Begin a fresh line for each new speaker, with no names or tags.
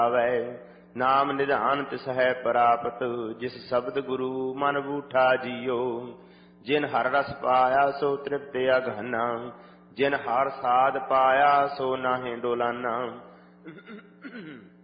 ਆਵੈ। ਨਾਮ ਨਿਧਾਨ ਤਿਸ ਹੈ ਪ੍ਰਾਪਤ, ਜਿਸ ਸ਼ਬਦ ਗੁਰੂ ਮਨ ਬੂਠਾ ਜੀਓ। ਜਿਨ ਹਰ ਰਸ ਪਾਇਆ ਸੋ ਤ੍ਰਿਪਤ ਅਗਹਨਾ, ਜਿਨ ਹਰ ਸਾਧ ਪਾਇਆ ਸੋ ਨਾਹਿ ਡੋਲਾਨਾ।